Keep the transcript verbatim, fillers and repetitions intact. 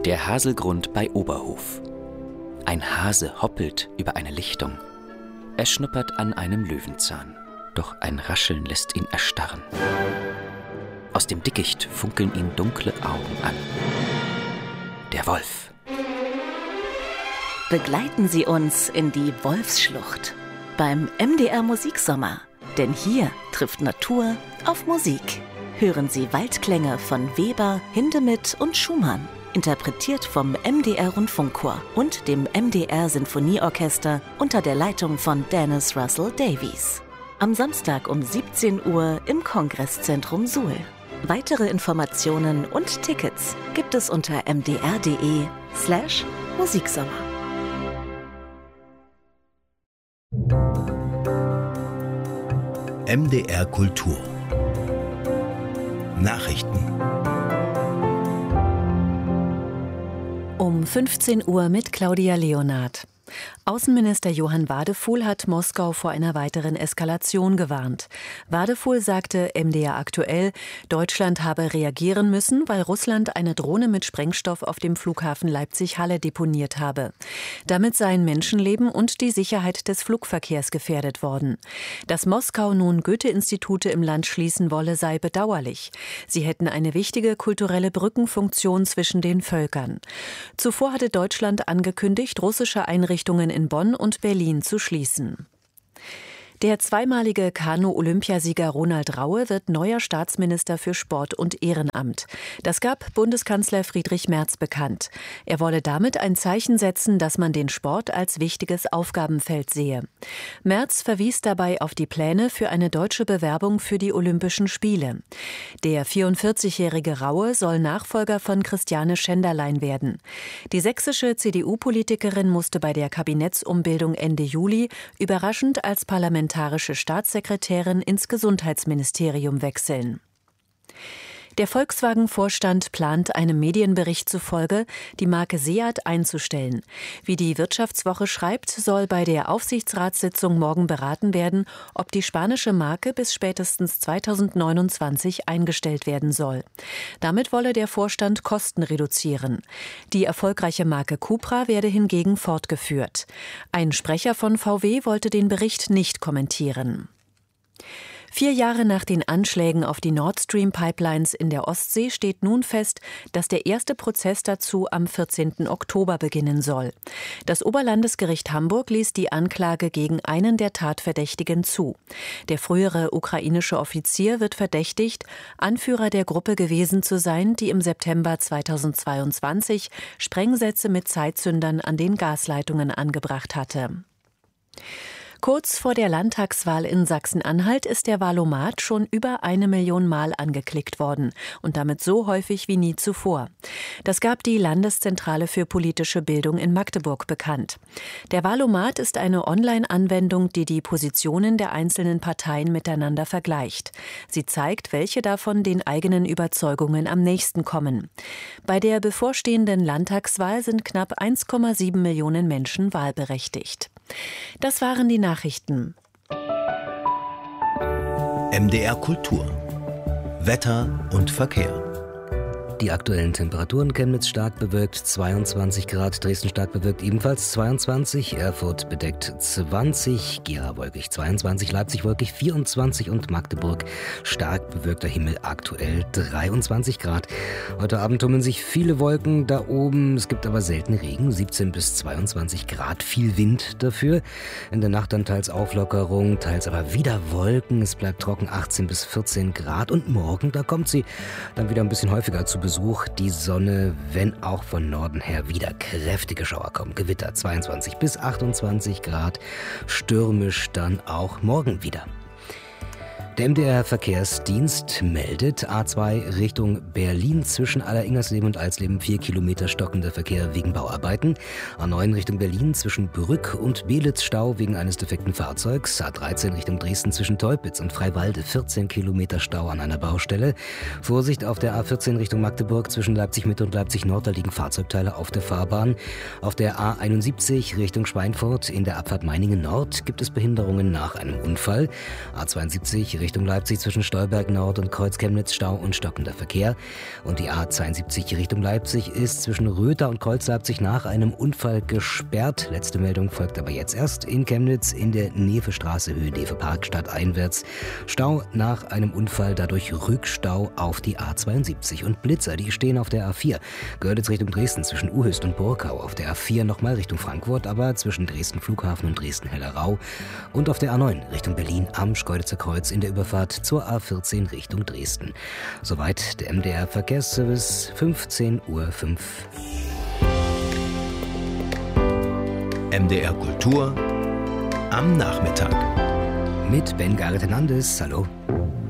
Der Haselgrund bei Oberhof. Ein Hase hoppelt über eine Lichtung. Er schnuppert an einem Löwenzahn, doch ein Rascheln lässt ihn erstarren. Aus dem Dickicht funkeln ihn dunkle Augen an. Der Wolf. Begleiten Sie uns in die Wolfsschlucht beim M D R Musiksommer. Denn hier trifft Natur auf Musik. Hören Sie Waldklänge von Weber, Hindemith und Schumann. Interpretiert vom M D R Rundfunkchor und dem M D R Sinfonieorchester unter der Leitung von Dennis Russell Davies. Am Samstag um siebzehn Uhr im Kongresszentrum Suhl. Weitere Informationen und Tickets gibt es unter mdr.de slash Musiksommer. M D R Kultur Nachrichten Um fünfzehn Uhr mit Claudia Leonard. Außenminister Johann Wadefuhl hat Moskau vor einer weiteren Eskalation gewarnt. Wadefuhl sagte M D R aktuell, Deutschland habe reagieren müssen, weil Russland eine Drohne mit Sprengstoff auf dem Flughafen Leipzig-Halle deponiert habe. Damit seien Menschenleben und die Sicherheit des Flugverkehrs gefährdet worden. Dass Moskau nun Goethe-Institute im Land schließen wolle, sei bedauerlich. Sie hätten eine wichtige kulturelle Brückenfunktion zwischen den Völkern. Zuvor hatte Deutschland angekündigt, russische Einrichtungen in Bonn und Berlin zu schließen. Der zweimalige Kanu-Olympiasieger Ronald Raue wird neuer Staatsminister für Sport und Ehrenamt. Das gab Bundeskanzler Friedrich Merz bekannt. Er wolle damit ein Zeichen setzen, dass man den Sport als wichtiges Aufgabenfeld sehe. Merz verwies dabei auf die Pläne für eine deutsche Bewerbung für die Olympischen Spiele. Der vierundvierzigjährige Raue soll Nachfolger von Christiane Schenderlein werden. Die sächsische C D U-Politikerin musste bei der Kabinettsumbildung Ende Juli überraschend als Parlamentarische Parlamentarische Staatssekretärin ins Gesundheitsministerium wechseln. Der Volkswagen-Vorstand plant, einem Medienbericht zufolge, die Marke Seat einzustellen. Wie die Wirtschaftswoche schreibt, soll bei der Aufsichtsratssitzung morgen beraten werden, ob die spanische Marke bis spätestens zweitausendneunundzwanzig eingestellt werden soll. Damit wolle der Vorstand Kosten reduzieren. Die erfolgreiche Marke Cupra werde hingegen fortgeführt. Ein Sprecher von V W wollte den Bericht nicht kommentieren. Vier Jahre nach den Anschlägen auf die Nord Stream-Pipelines in der Ostsee steht nun fest, dass der erste Prozess dazu am vierzehnten Oktober beginnen soll. Das Oberlandesgericht Hamburg ließ die Anklage gegen einen der Tatverdächtigen zu. Der frühere ukrainische Offizier wird verdächtigt, Anführer der Gruppe gewesen zu sein, die im September zweitausendzweiundzwanzig Sprengsätze mit Zeitzündern an den Gasleitungen angebracht hatte. Kurz vor der Landtagswahl in Sachsen-Anhalt ist der Wahlomat schon über eine Million Mal angeklickt worden und damit so häufig wie nie zuvor. Das gab die Landeszentrale für politische Bildung in Magdeburg bekannt. Der Wahlomat ist eine Online-Anwendung, die die Positionen der einzelnen Parteien miteinander vergleicht. Sie zeigt, welche davon den eigenen Überzeugungen am nächsten kommen. Bei der bevorstehenden Landtagswahl sind knapp eins Komma sieben Millionen Menschen wahlberechtigt. Das waren die Nachrichten. M D R Kultur Wetter und Verkehr. Die aktuellen Temperaturen: Chemnitz stark bewölkt zweiundzwanzig Grad, Dresden stark bewölkt ebenfalls zweiundzwanzig, Erfurt bedeckt zwanzig, Gera wolkig zweiundzwanzig, Leipzig wolkig vierundzwanzig und Magdeburg stark bewölkter Himmel, aktuell dreiundzwanzig Grad. Heute Abend tummeln sich viele Wolken da oben, es gibt aber selten Regen, siebzehn bis zweiundzwanzig Grad, viel Wind dafür. In der Nacht dann teils Auflockerung, teils aber wieder Wolken, es bleibt trocken, achtzehn bis vierzehn Grad und morgen, da kommt sie dann wieder ein bisschen häufiger zu Besuch. Die Sonne, wenn auch von Norden her wieder kräftige Schauer kommen. Gewitter zweiundzwanzig bis achtundzwanzig Grad, stürmisch dann auch morgen wieder. Der M D R-Verkehrsdienst meldet, A zwei Richtung Berlin zwischen Aller-Ingersleben und Alsleben vier Kilometer stockender Verkehr wegen Bauarbeiten. A neun Richtung Berlin zwischen Brück und Belitz Stau wegen eines defekten Fahrzeugs. A dreizehn Richtung Dresden zwischen Teupitz und Freiwalde vierzehn Kilometer Stau an einer Baustelle. Vorsicht auf der A vierzehn Richtung Magdeburg zwischen Leipzig-Mitte und Leipzig-Nord, da liegen Fahrzeugteile auf der Fahrbahn. Auf der A einundsiebzig Richtung Schweinfurt in der Abfahrt Meiningen Nord gibt es Behinderungen nach einem Unfall. A zweiundsiebzig Richtung Leipzig zwischen Stolberg Nord und Kreuz Chemnitz Stau und stockender Verkehr. Und die A zweiundsiebzig Richtung Leipzig ist zwischen Röther und Kreuz Leipzig nach einem Unfall gesperrt. Letzte Meldung folgt aber jetzt erst in Chemnitz in der Nevestraße Höhe Nevepark stadteinwärts. Stau nach einem Unfall, dadurch Rückstau auf die A zweiundsiebzig. Und Blitzer, die stehen auf der A vier. Görlitz Richtung Dresden zwischen Uhöst und Burkau. Auf der A vier nochmal Richtung Frankfurt, aber zwischen Dresden Flughafen und Dresden Hellerau. Und auf der A neun Richtung Berlin am Schkeuditzer Kreuz in der Überfahrt zur A vierzehn Richtung Dresden. Soweit der M D R Verkehrsservice, fünfzehn Uhr fünf. M D R Kultur am Nachmittag. Mit Ben Gareth Hernandez. Hallo.